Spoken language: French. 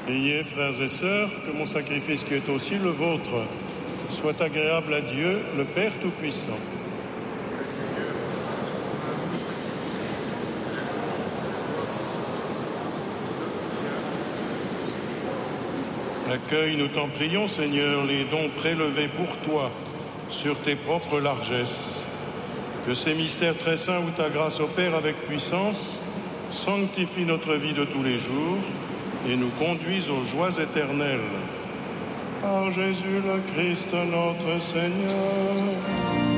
Ayez, frères et sœurs, que mon sacrifice qui est aussi le vôtre soit agréable à Dieu, le Père Tout-Puissant. Accueille, nous t'en prions, Seigneur, les dons prélevés pour toi sur tes propres largesses. Que ces mystères très saints où ta grâce opère avec puissance sanctifient notre vie de tous les jours et nous conduisent aux joies éternelles. Par Jésus le Christ notre Seigneur.